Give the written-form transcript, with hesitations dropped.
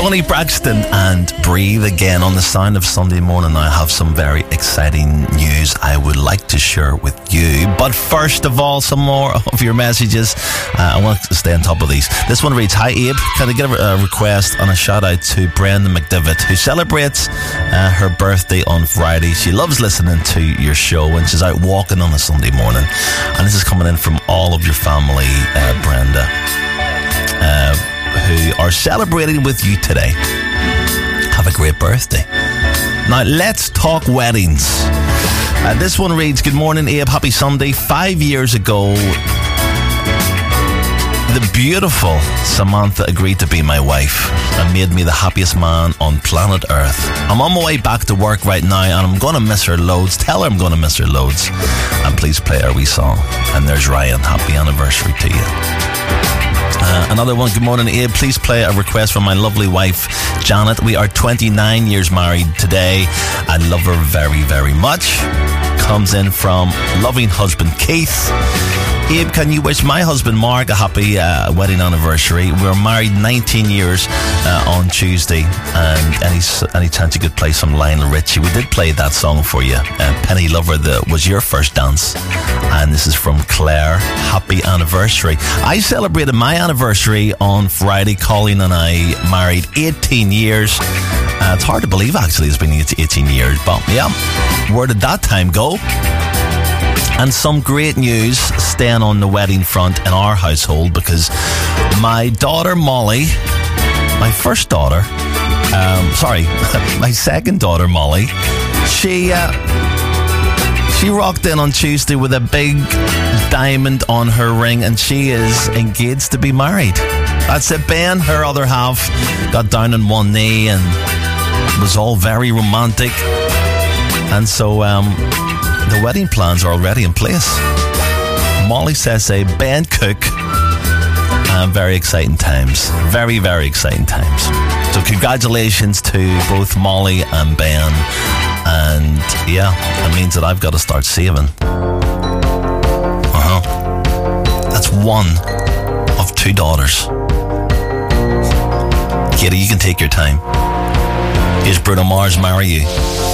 Toni Braxton and Breathe Again on the sound of Sunday morning. I have some very exciting news I would like to share with you. But first of all, some more of your messages. I want to stay on top of these. This one reads, Hi Abe, can I get a request and a shout out to Brenda McDivitt, who celebrates her birthday on Friday. She loves listening to your show when she's out walking on a Sunday morning. And this is coming in from all of your family, Brenda, who are celebrating with you today. Have a great birthday. Now, let's talk weddings. This one reads, Good morning, Abe. Happy Sunday. 5 years ago, the beautiful Samantha agreed to be my wife and made me the happiest man on planet Earth. I'm on my way back to work right now and I'm going to miss her loads. Tell her I'm going to miss her loads. And please play our wee song. And there's Ryan. Happy anniversary to you. Another one, good morning Abe, please play a request from my lovely wife Janet. We are 29 years married today. I love her very, very much. Comes in from loving husband Keith. Abe, can you wish my husband Mark a happy wedding anniversary? We're married 19 years on Tuesday, and any chance you could play some Lionel Richie? We did play that song for you, Penny Lover, that was your first dance, and this is from Claire. Happy anniversary. I celebrated my anniversary on Friday. Colleen and I married 18 years. It's hard to believe actually it's been 18 years, but yeah, where did that time go? And some great news staying on the wedding front in our household, because my daughter Molly, my first daughter, my second daughter Molly, she rocked in on Tuesday with a big diamond on her ring, and she is engaged to be married. That's it. Ben, her other half, got down on one knee and was all very romantic, and so the wedding plans are already in place. Molly says, Ben Cook. Very exciting times. Very, very exciting times. So congratulations to both Molly and Ben. And yeah, that means that I've got to start saving. That's one of two daughters. Katie, you can take your time. Here's Bruno Mars, Marry You.